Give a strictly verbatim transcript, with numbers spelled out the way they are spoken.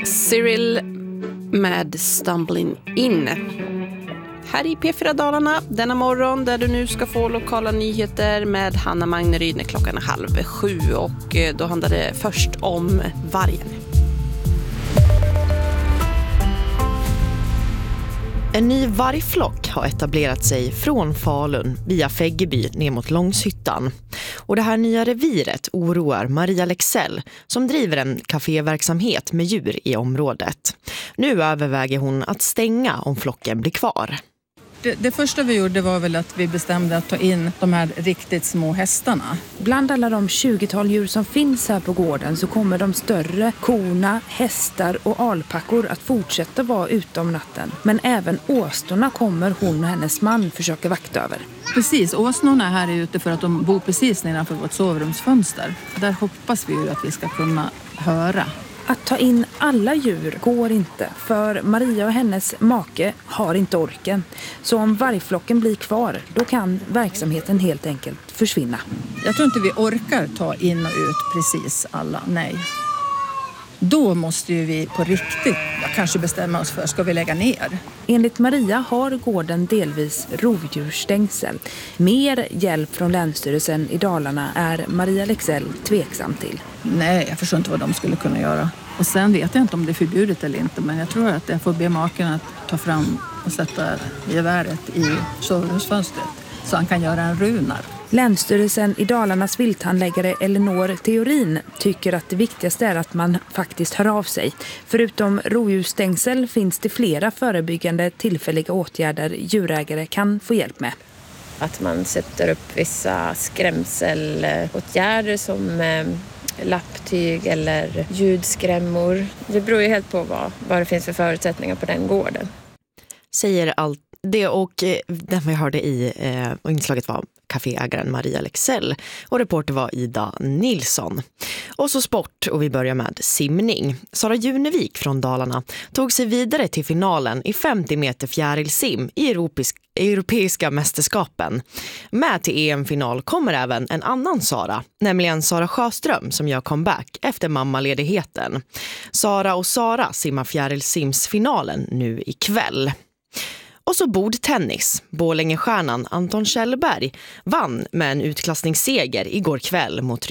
Cyril med Stumbling In. Här i P fyra Dalarna denna morgon, där du nu ska få lokala nyheter med Hanna Magneryd när klockan är halv sju, och då handlar det först om vargen. En ny vargflock har etablerat sig från Falun via Fäggeby ner mot Långshyttan. Och det här nya reviret oroar Maria Lexell som driver en kaféverksamhet med djur i området. Nu överväger hon att stänga om flocken blir kvar. Det, det första vi gjorde var väl att vi bestämde att ta in de här riktigt små hästarna. Bland alla de tjugotal djur som finns här på gården så kommer de större korna, hästar och alpackor att fortsätta vara ute om natten. Men även åsnorna kommer hon och hennes man försöka vakta över. Precis, åsnorna här är ute för att de bor precis nedanför vårt sovrumsfönster. Där hoppas vi ju att vi ska kunna höra. Att ta in alla djur går inte, för Maria och hennes make har inte orken. Så om vargflocken blir kvar, då kan verksamheten helt enkelt försvinna. Jag tror inte vi orkar ta in och ut precis alla, nej. Då måste ju vi på riktigt ja, kanske bestämma oss för, ska vi lägga ner? Enligt Maria har gården delvis rovdjursstängsel. Mer hjälp från Länsstyrelsen i Dalarna är Maria Lexell tveksam till. Nej, jag förstår inte vad de skulle kunna göra. Och sen vet jag inte om det är förbjudet eller inte, men jag tror att jag får be maken att ta fram och sätta geväret i sovrumsfönstret så han kan göra en runar. Länsstyrelsen i Dalarnas vilthandläggare Elinor Theorin tycker att det viktigaste är att man faktiskt hör av sig. Förutom rovdjursstängsel finns det flera förebyggande tillfälliga åtgärder djurägare kan få hjälp med. Att man sätter upp vissa skrämselåtgärder som eh, lapptyg eller ljudskrämmor. Det beror ju helt på vad, vad det finns för förutsättningar på den gården. Säger allt det, och den vi hörde i eh, inslaget var kaféägaren Maria Lexell och reporter var Ida Nilsson. Och så sport, och vi börjar med simning. Sara Junevik från Dalarna tog sig vidare till finalen i femtio meter fjärilsim i Europeisk, Europeiska mästerskapen. Med till E M-final kommer även en annan Sara, nämligen Sara Sjöström som gör comeback efter mammaledigheten. Sara och Sara simmar fjärilsimsfinalen nu ikväll. Och så bordtennis. Borlängestjärnan Anton Kjellberg vann med en utklassningsseger igår kväll mot